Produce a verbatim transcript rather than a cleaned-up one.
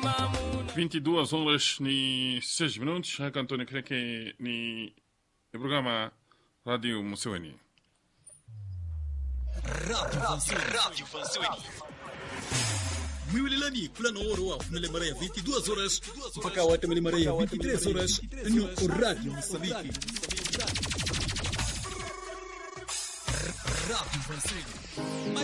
vinte e duas horas ni seis minutos. Haka Antônio creio que ni o programa Rádio Museueni. Rádio Museueni. Rádio Museueni. Mwililani kula na oro wa kumele mara ya vinte e duas horas mpaka wate mele mara ya vinte e três horas no Rádio Moçambique. Rádio Museueni.